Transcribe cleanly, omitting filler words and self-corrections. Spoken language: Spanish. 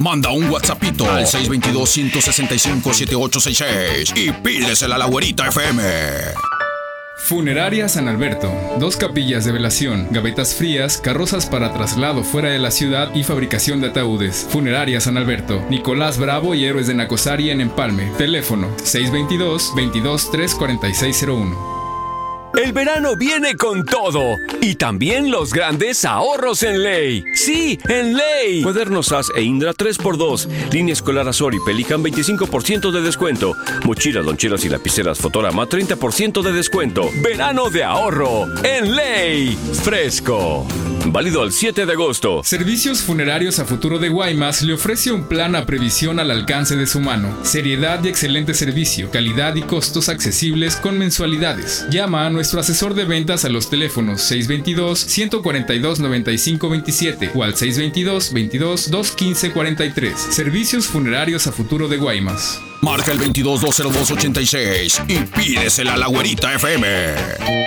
Manda un WhatsAppito al 622-165-7866 y pídesela a la Güerita FM. Funeraria San Alberto. 2 capillas de velación, gavetas frías, carrozas para traslado fuera de la ciudad y fabricación de ataúdes. Funeraria San Alberto. Nicolás Bravo y Héroes de Nacosari en Empalme. Teléfono 622-234601. El verano viene con todo y también los grandes ahorros en Ley. Sí, en Ley. Cuadernos SAS e Indra 3x2. Línea escolar Azor y Pelican 25% de descuento. Mochilas, loncheras y lapiceras Fotorama 30% de descuento. Verano de ahorro en Ley. Fresco. Válido al 7 de agosto. Servicios Funerarios a Futuro de Guaymas le ofrece un plan a previsión al alcance de su mano. Seriedad y excelente servicio, calidad y costos accesibles con mensualidades. Llama a nuestro asesor de ventas a los teléfonos 622-142-9527 o al 622-22-215-43. Servicios Funerarios a Futuro de Guaymas. Marca el 22-202-86 y pídesela a la Güerita FM.